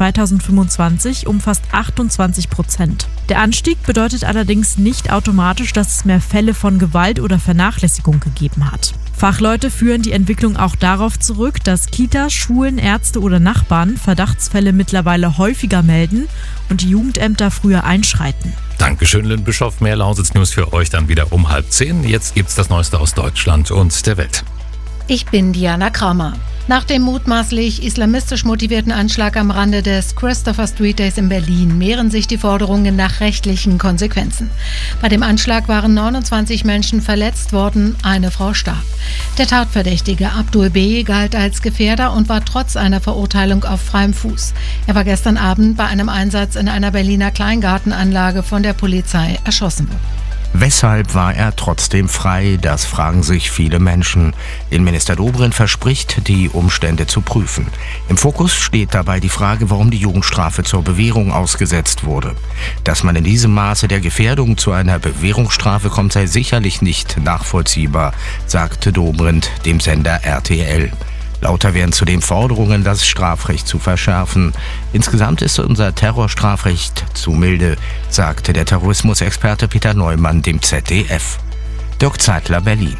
2025 um fast 28%. Der Anstieg bedeutet allerdings nicht automatisch, dass es mehr Fälle von Gewalt oder Vernachlässigung gegeben hat. Fachleute führen die Entwicklung auch darauf zurück, dass Kitas, Schulen, Ärzte oder Nachbarn Verdachtsfälle mittlerweile häufiger melden und die Jugendämter früher einschreiten. Dankeschön, Lynn Bischof. Mehr Lausitz-News für euch dann wieder um 9:30. Jetzt gibt's das Neueste aus Deutschland und der Welt. Ich bin Diana Kramer. Nach dem mutmaßlich islamistisch motivierten Anschlag am Rande des Christopher Street Days in Berlin mehren sich die Forderungen nach rechtlichen Konsequenzen. Bei dem Anschlag waren 29 Menschen verletzt worden, eine Frau starb. Der Tatverdächtige Abdul B. galt als Gefährder und war trotz einer Verurteilung auf freiem Fuß. Er war gestern Abend bei einem Einsatz in einer Berliner Kleingartenanlage von der Polizei erschossen worden. Weshalb war er trotzdem frei? Das fragen sich viele Menschen. Innenminister Dobrindt verspricht, die Umstände zu prüfen. Im Fokus steht dabei die Frage, warum die Jugendstrafe zur Bewährung ausgesetzt wurde. Dass man in diesem Maße der Gefährdung zu einer Bewährungsstrafe kommt, sei sicherlich nicht nachvollziehbar, sagte Dobrindt dem Sender RTL. Lauter werden zudem Forderungen, das Strafrecht zu verschärfen. Insgesamt ist unser Terrorstrafrecht zu milde, sagte der Terrorismusexperte Peter Neumann dem ZDF. Dirk Zeitler, Berlin.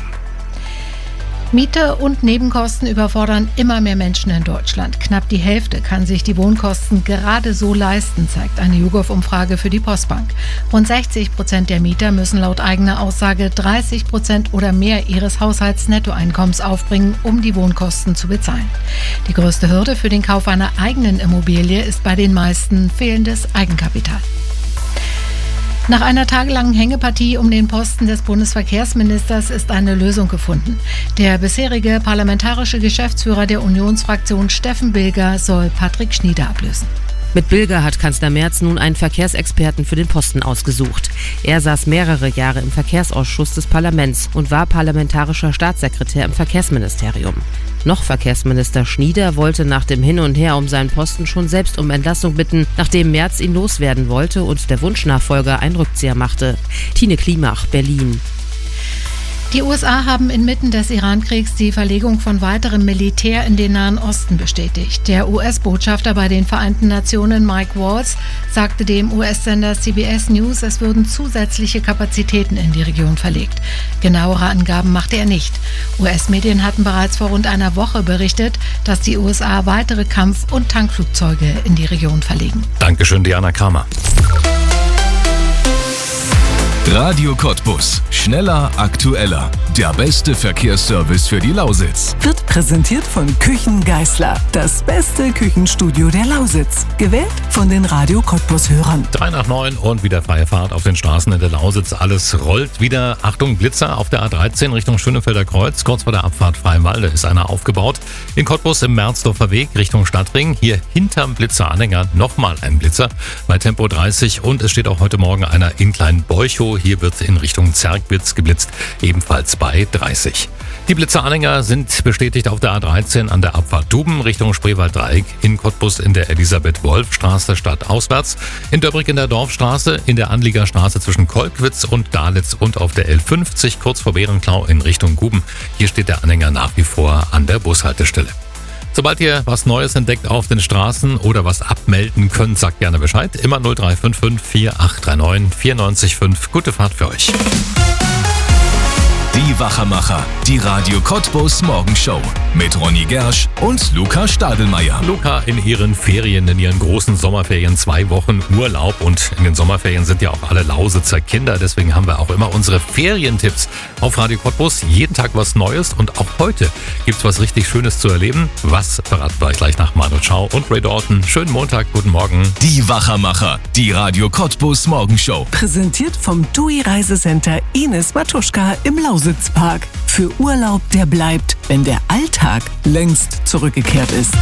Miete und Nebenkosten überfordern immer mehr Menschen in Deutschland. Knapp die Hälfte kann sich die Wohnkosten gerade so leisten, zeigt eine YouGov-Umfrage für die Postbank. Rund 60% der Mieter müssen laut eigener Aussage 30% oder mehr ihres Haushaltsnettoeinkommens aufbringen, um die Wohnkosten zu bezahlen. Die größte Hürde für den Kauf einer eigenen Immobilie ist bei den meisten fehlendes Eigenkapital. Nach einer tagelangen Hängepartie um den Posten des Bundesverkehrsministers ist eine Lösung gefunden. Der bisherige parlamentarische Geschäftsführer der Unionsfraktion Steffen Bilger soll Patrick Schnieder ablösen. Mit Bilger hat Kanzler Merz nun einen Verkehrsexperten für den Posten ausgesucht. Er saß mehrere Jahre im Verkehrsausschuss des Parlaments und war parlamentarischer Staatssekretär im Verkehrsministerium. Noch Verkehrsminister Schnieder wollte nach dem Hin und Her um seinen Posten schon selbst um Entlassung bitten, nachdem Merz ihn loswerden wollte und der Wunschnachfolger einen Rückzieher machte. Tine Klimach, Berlin. Die USA haben inmitten des Iran-Kriegs die Verlegung von weiterem Militär in den Nahen Osten bestätigt. Der US-Botschafter bei den Vereinten Nationen Mike Waltz sagte dem US-Sender CBS News, es würden zusätzliche Kapazitäten in die Region verlegt. Genauere Angaben machte er nicht. US-Medien hatten bereits vor rund einer Woche berichtet, dass die USA weitere Kampf- und Tankflugzeuge in die Region verlegen. Dankeschön, Diana Kramer. Radio Cottbus. Schneller, aktueller. Der beste Verkehrsservice für die Lausitz. Wird präsentiert von Küchen Geisler. Das beste Küchenstudio der Lausitz. Gewählt von den Radio Cottbus-Hörern. 8:03 und wieder freie Fahrt auf den Straßen in der Lausitz. Alles rollt wieder. Achtung, Blitzer auf der A13 Richtung Schönefelder Kreuz. Kurz vor der Abfahrt Freienwalde ist einer aufgebaut. In Cottbus im Merzdorfer Weg Richtung Stadtring. Hier hinterm Blitzeranhänger nochmal ein Blitzer bei Tempo 30. Und es steht auch heute Morgen einer in Kleinbeuchow. Hier wird in Richtung Zerkwitz geblitzt, ebenfalls bei 30. Die Blitzeranhänger sind bestätigt auf der A13 an der Abfahrt Duben Richtung Spreewalddreieck, in Cottbus in der Elisabeth-Wolf-Straße stadtauswärts, in Döbrig in der Dorfstraße, in der Anliegerstraße zwischen Kolkwitz und Dalitz und auf der L50 kurz vor Bärenklau in Richtung Guben. Hier steht der Anhänger nach wie vor an der Bushaltestelle. Sobald ihr was Neues entdeckt auf den Straßen oder was abmelden könnt, sagt gerne Bescheid. Immer 0355 4839 94,5. Gute Fahrt für euch. Die Wachermacher, die Radio Cottbus Morgenshow mit Ronny Gersch und Luca Stadelmeier. Luca in ihren Ferien, in ihren großen Sommerferien, 2 Wochen Urlaub, und in den Sommerferien sind ja auch alle Lausitzer Kinder, deswegen haben wir auch immer unsere Ferientipps auf Radio Cottbus, jeden Tag was Neues, und auch heute gibt's was richtig Schönes zu erleben. Was verraten wir euch gleich nach Manu Chao und Ray Dalton. Schönen Montag, guten Morgen. Die Wachermacher, die Radio Cottbus Morgenshow. Präsentiert vom TUI Reisecenter Ines Matuschka im Lausitzpark. Für Urlaub, der bleibt, wenn der Alltag längst zurückgekehrt ist.